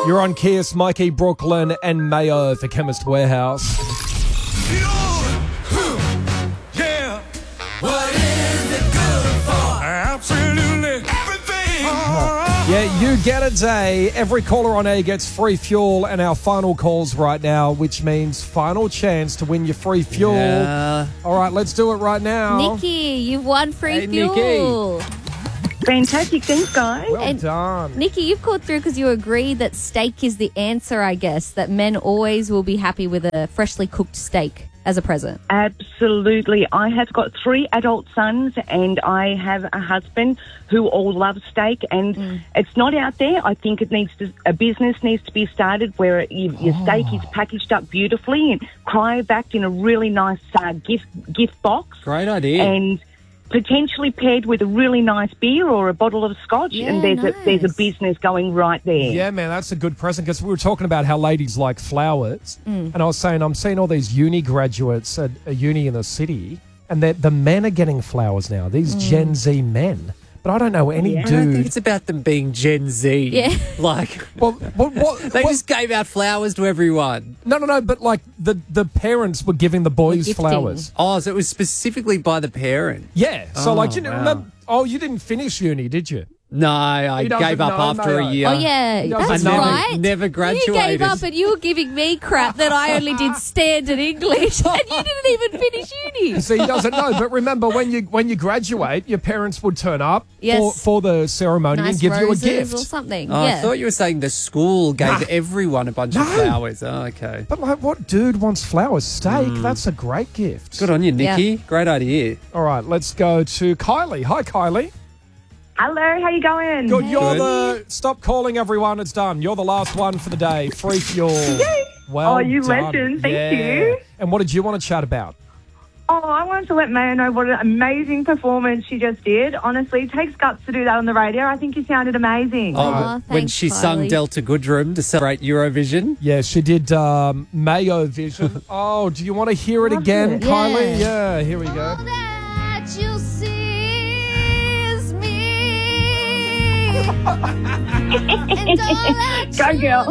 You're on Kiss, Mikey, Brooklyn and Mayo for Chemist Warehouse. Yeah. What is it good for? Absolutely everything. Yeah, you get a day. Every caller on air gets free fuel, and our final calls right now, which means final chance to win your free fuel. Yeah. All right, let's do it right now. Nikki, you've won free Hey, fuel. Fantastic. Thanks, guys. Well And- done. Nikki, you've called through because you agree that steak is the answer, I guess, that men always will be happy with a freshly cooked steak as a present. Absolutely. I have got 3 adult sons and I have a husband who all love steak, and it's not out there. I think a business needs to be started where your steak is packaged up beautifully and cryovac in a really nice gift box. Great idea. And potentially paired with a really nice beer or a bottle of scotch, Yeah, and there's a nice. business going right there. Yeah, man, that's a good present because we were talking about how ladies like flowers. And I was saying, I'm seeing all these uni graduates at a uni in the city, and the men are getting flowers now, these Gen Z men. But I don't know any I don't think dude. it's about them being Gen Z. Yeah. Like, Well, what, they just gave out flowers to everyone. No, but like the parents were giving the boys Gifting. flowers. Oh, so it was specifically by the parent. Yeah. So, Oh, like, you know, wow. remember, you didn't finish uni, did you? No, I He doesn't gave up know, after mate. a year. Oh, yeah, He that's doesn't know. right. Never You gave graduated. up and you were giving me crap that I only did standard English and you didn't even finish uni. See, he doesn't know. But remember, when you graduate, your parents would turn up Yes. for the ceremony Nice and give you a roses gift. or something. Oh, yeah. I thought you were saying the school gave everyone a bunch of No. flowers. Oh, okay. But like, what dude wants flowers? Steak? That's a great gift. Good on you, Nikki. Great idea. All right, let's go to Kylie. Hi, Kylie. Hello, how you going? Good. You're Good. stop calling everyone. It's done. You're the last one for the day. Free fuel. Well Oh, you done. legend. Thank Yeah. you. And what did you want to chat about? Oh, I wanted to let Maya know what an amazing performance she just did. Honestly, it takes guts to do that on the radio. I think you sounded amazing. Oh, Aw, when thanks, she sung Kylie. Delta Goodrum to celebrate Eurovision. Yeah, she did Mayo Vision. Oh, do you want to hear it Love again, it. Kylie? Yeah, here we go. That you see is me. And Go, girl.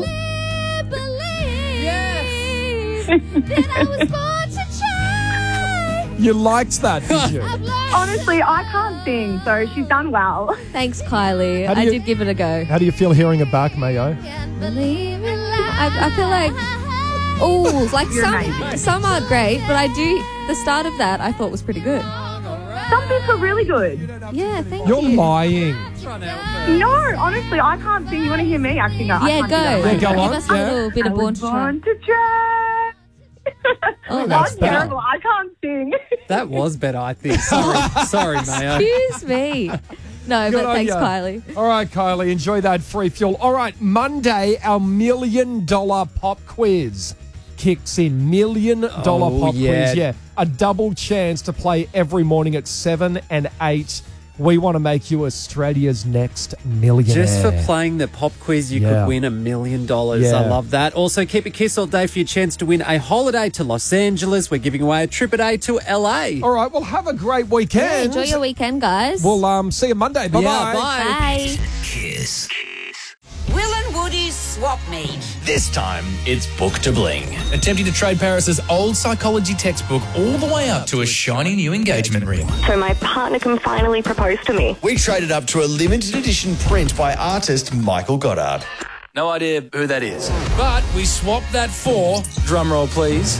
that I was born to try. You liked that, did you? Honestly, I can't sing, so she's done well. Thanks, Kylie. How do I you- did give it a go. How do you feel hearing it back, Mayo? I feel like, like You're amazing. some aren't great, but the start of that I thought was pretty good. Some bits are really good. Yeah, thank You're you. lying. No, honestly, I can't sing. You want to hear me actually? No, I Yeah, can't go. do that. Yeah, go Give on. us a little bit I of Born was to Try. born to try. Oh, that's I'm better. terrible. I can't sing. That was better, I think. Sorry, Mayo. Excuse me. No, Good but on thanks, ya. Kylie. All right, Kylie, enjoy that free fuel. All right, Monday, our $1 million pop quiz kicks in. $1 million pop yeah. quiz. Yeah, a double chance to play every morning at 7 and 8. We want to make you Australia's next millionaire. Just for playing the pop quiz, you Yeah. could win $1 million. Yeah. I love that. Also, keep it Kiss all day for your chance to win a holiday to Los Angeles. We're giving away a trip a day to LA. All right, well, have a great weekend. Enjoy your weekend, guys. We'll see you Monday. Bye-bye. Yeah, bye. Bye. Kiss. Will and Woody's swap meet. This time, it's Book to Bling. Attempting to trade Paris's old psychology textbook all the way up to a shiny new engagement ring. So my partner can finally propose to me. We traded up to a limited edition print by artist Michael Goddard. No idea who that is. But we swapped that for, drumroll please,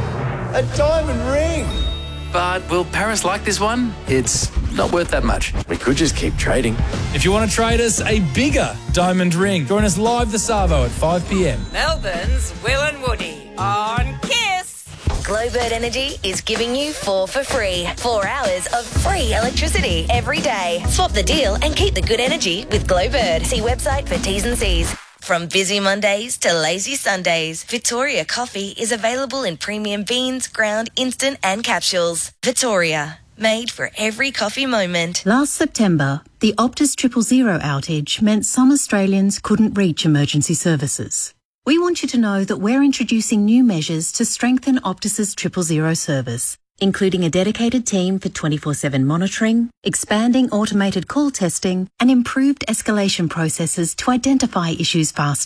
a diamond ring. But will Paris like this one? It's not worth that much. We could just keep trading. If you want to trade us a bigger diamond ring, join us live this Arvo at 5 p.m. Melbourne's Will and Woody on Kiss. Glowbird Energy is giving you 4 for free. 4 hours of free electricity every day. Swap the deal and keep the good energy with Glowbird. See website for T's and C's. From busy Mondays to lazy Sundays, Victoria coffee is available in premium beans, ground, instant and capsules. Victoria, made for every coffee moment. Last September, the Optus 000 outage meant some Australians couldn't reach emergency services. We want you to know that we're introducing new measures to strengthen Optus's 000 service, including a dedicated team for 24/7 monitoring, expanding automated call testing, and improved escalation processes to identify issues faster.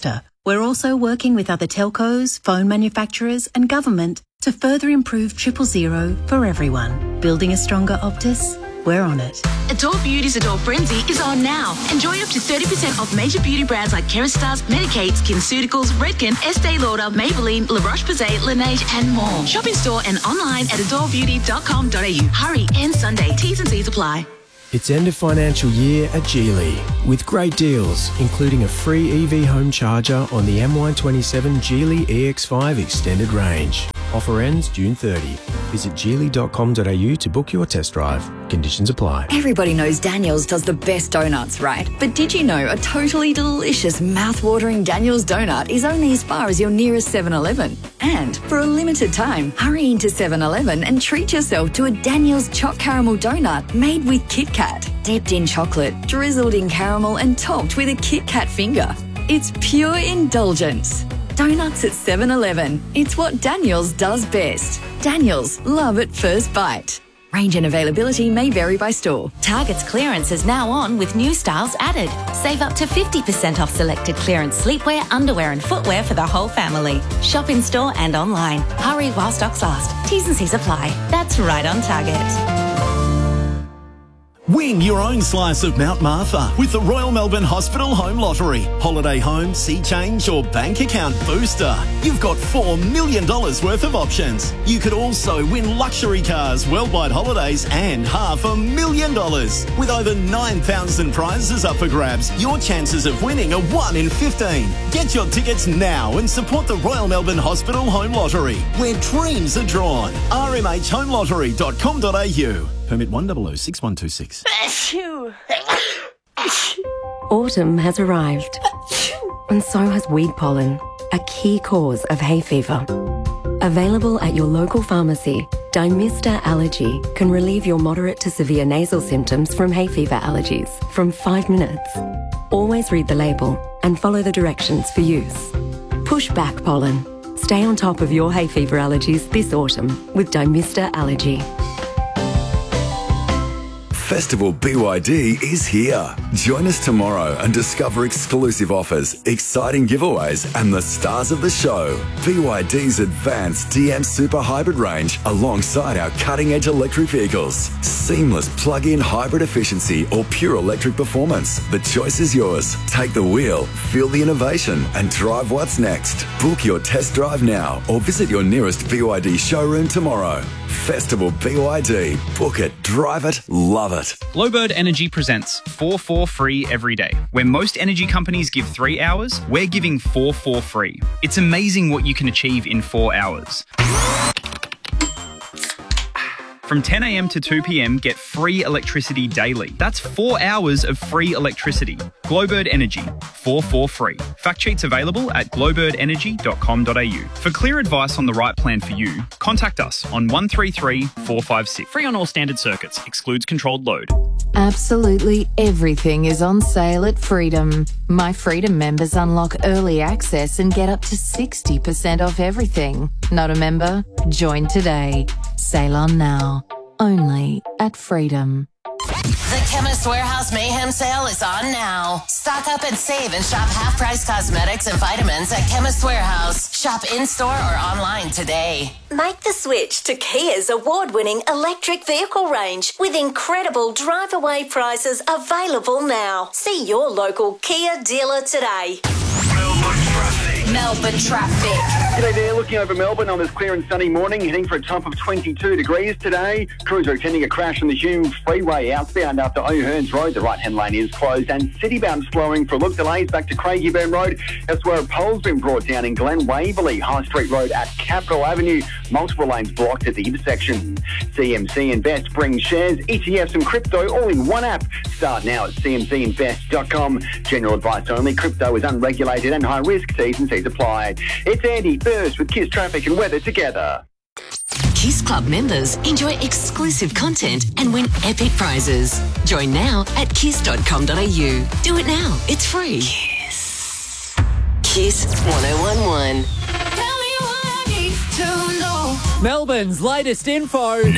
We're also working with other telcos, phone manufacturers and government to further improve 000 for everyone. Building a stronger Optus? We're on it. Adore Beauty's Adore Frenzy is on now. Enjoy up to 30% off major beauty brands like Kerastase, Medicaid, SkinCeuticals, Redken, Estee Lauder, Maybelline, La Roche-Posay, Laneige and more. Shop in store and online at adorebeauty.com.au. Hurry and Sunday. T's and C's apply. It's end of financial year at Geely with great deals, including a free EV home charger on the MY27 Geely EX5 extended range. Offer ends June 30. Visit geely.com.au to book your test drive. Conditions apply. Everybody knows Daniel's does the best donuts, right? But did you know a totally delicious, mouth-watering Daniel's donut is only as far as your nearest 7-Eleven? And for a limited time, hurry into 7-Eleven and treat yourself to a Daniel's Choc Caramel donut made with Kit Kat, dipped in chocolate, drizzled in caramel and topped with a Kit Kat finger. It's pure indulgence. Donuts at 7-Eleven. It's what Daniel's does best. Daniel's, love at first bite. Range and availability may vary by store. Target's clearance is now on with new styles added. Save up to 50% off selected clearance sleepwear, underwear and footwear for the whole family. Shop in store and online. Hurry while stocks last. T's and C's apply. That's right on Target. Win your own slice of Mount Martha with the Royal Melbourne Hospital Home Lottery. Holiday home, sea change or bank account booster. You've got $4 million worth of options. You could also win luxury cars, worldwide holidays and $500,000. With over 9,000 prizes up for grabs, your chances of winning are 1 in 15. Get your tickets now and support the Royal Melbourne Hospital Home Lottery, where dreams are drawn. rmhhomelottery.com.au. Permit 1006126. Autumn has arrived, and so has weed pollen, a key cause of hay fever. Available at your local pharmacy, Dymista Allergy can relieve your moderate to severe nasal symptoms from hay fever allergies from 5 minutes. Always read the label and follow the directions for use. Push back pollen. Stay on top of your hay fever allergies this autumn with Dymista Allergy. Festival BYD is here. Join us tomorrow and discover exclusive offers, exciting giveaways and the stars of the show. BYD's advanced DM Super Hybrid range alongside our cutting-edge electric vehicles. Seamless plug-in hybrid efficiency or pure electric performance. The choice is yours. Take the wheel, feel the innovation and drive what's next. Book your test drive now or visit your nearest BYD showroom tomorrow. Festival BYD. Book it, drive it, love it. Glowbird Energy presents 4 for free every day. Where most energy companies give 3 hours, we're giving 4 for free. It's amazing what you can achieve in 4 hours. From 10 a.m. to 2 p.m, get free electricity daily. That's 4 hours of free electricity. Glowbird Energy, 4 for free. Fact sheets available at glowbirdenergy.com.au. For clear advice on the right plan for you, contact us on 133 456. Free on all standard circuits. Excludes controlled load. Absolutely everything is on sale at Freedom. My Freedom members unlock early access and get up to 60% off everything. Not a member? Join today. Sale on now. Only at Freedom. The Chemist Warehouse Mayhem Sale is on now. Stock up and save and shop half-price cosmetics and vitamins at Chemist Warehouse. Shop in-store or online today. Make the switch to Kia's award-winning electric vehicle range with incredible drive-away prices available now. See your local Kia dealer today. Melbourne traffic. G'day there, looking over Melbourne on this clear and sunny morning, heading for a top of 22 degrees today. Crews are attending a crash on the Hume Freeway outbound after O'Hearns Road. The right-hand lane is closed and citybound slowing for a look. Delays back to Craigieburn Road. That's where a pole's been brought down in Glen Waverley, High Street Road at Capital Avenue. Multiple lanes blocked at the intersection. CMC Invest brings shares, ETFs and crypto all in one app. Start now at cmcinvest.com. General advice only. Crypto is unregulated and high risk. T's and C's apply. It's Andy first with Kiss Traffic and Weather together. Kiss Club members enjoy exclusive content and win epic prizes. Join now at kiss.com.au. Do it now. It's free. Kiss. Kiss 1011. Melbourne's latest info. Now.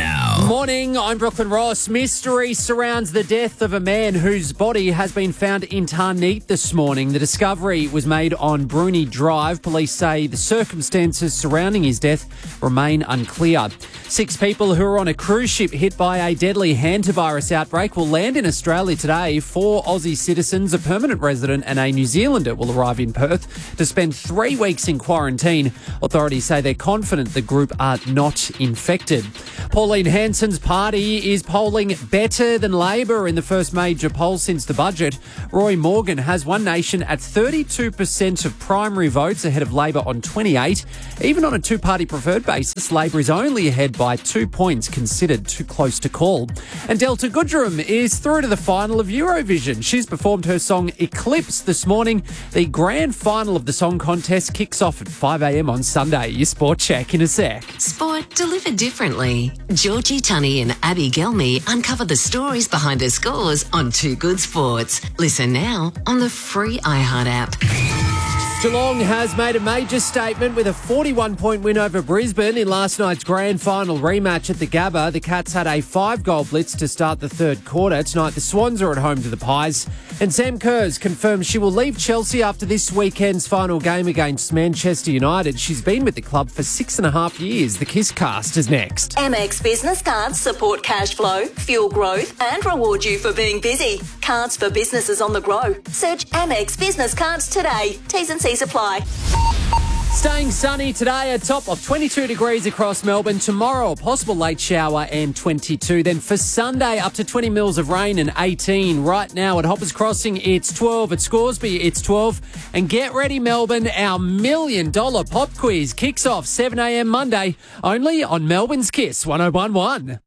Morning, I'm Brooklyn Ross. Mystery surrounds the death of a man whose body has been found in Tarneet this morning. The discovery was made on Bruni Drive. Police say the circumstances surrounding his death remain unclear. 6 people who are on a cruise ship hit by a deadly hantavirus outbreak will land in Australia today. 4 Aussie citizens, a permanent resident and a New Zealander will arrive in Perth to spend 3 weeks in quarantine. Authorities say they're confident the group are not infected. Pauline Hanson's party is polling better than Labor in the first major poll since the budget. Roy Morgan has One Nation at 32% of primary votes ahead of Labor on 28. Even on a two-party preferred basis, Labor is only ahead by 2 points, considered too close to call. And Delta Goodrem is through to the final of Eurovision. She's performed her song Eclipse this morning. The grand final of the song contest kicks off at 5 a.m. on Sunday. Your sport check in a sec. Sport delivered differently. Georgie Tunney and Abby Gelmy uncover the stories behind the scores on Too Good Sports. Listen now on the free iHeart app. Geelong has made a major statement with a 41-point win over Brisbane in last night's grand final rematch at the Gabba. The Cats had a 5-goal blitz to start the third quarter. Tonight, the Swans are at home to the Pies. And Sam Kerrs confirms she will leave Chelsea after this weekend's final game against Manchester United. She's been with the club for 6.5 years. The Kiss Cast is next. Amex Business Cards support cash flow, fuel growth and reward you for being busy. Cards for businesses on the go. Search Amex Business Cards today. T's and C's apply. Staying sunny today, a top of 22 degrees across Melbourne. Tomorrow, a possible late shower and 22. Then for Sunday, up to 20 mils of rain and 18. Right now at Hoppers Crossing, it's 12. At Scoresby, it's 12. And get ready, Melbourne, our $1 million pop quiz kicks off 7 a.m. Monday, only on Melbourne's Kiss 101.1.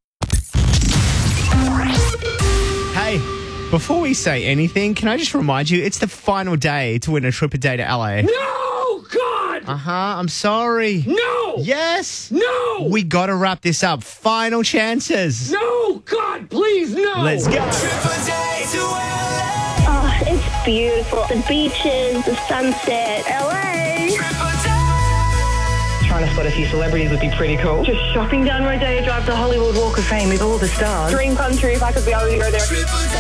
Hey, before we say anything, can I just remind you, it's the final day to win a trip a day to LA. No, God! I'm sorry. No! Yes! No! We got to wrap this up. Final chances. No, God, please, no! Let's go. Oh, it's beautiful. The beaches, the sunset, LA. Trying to spot a few celebrities would be pretty cool. Just shopping down Rodeo Drive to Hollywood Walk of Fame with all the stars. Dream come true if I could be able to go there.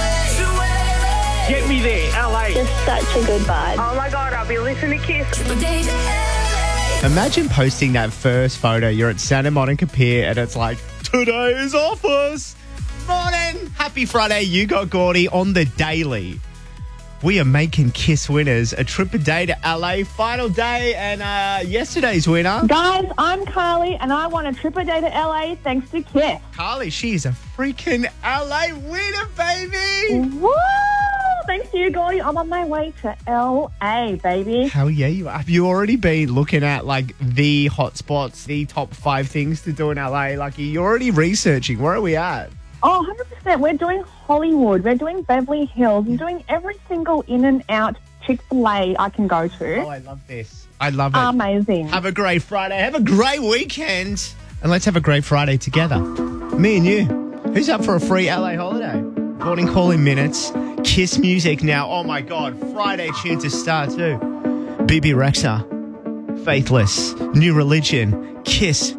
Get me there, LA. Just such a good vibe. Oh my God, I'll be listening to Kiss. Imagine posting that first photo. You're at Santa Monica Pier and it's like, today's office. Morning. Happy Friday. You got Gordy on the daily. We are making Kiss winners a trip a day to LA. Final day and yesterday's winner. Guys, I'm Carly and I want a trip a day to LA thanks to Kiss. Carly, she is a freaking LA winner, baby. Woo! Thanks to you, Gordy. I'm on my way to LA, baby. Hell yeah, you are. Have you already been looking at like the hotspots, the top 5 things to do in LA? Like, you're already researching. Where are we at? Oh, 100%. We're doing Hollywood. We're doing Beverly Hills. I'm doing every single in and out Chick-fil-A I can go to. Oh, I love this. I love it. Amazing. Have a great Friday. Have a great weekend. And let's have a great Friday together. Me and you. Who's up for a free LA holiday? Morning calling minutes. Kiss music now. Oh, my God. Friday tune to start too. BB Rexha. Faithless. New Religion. Kiss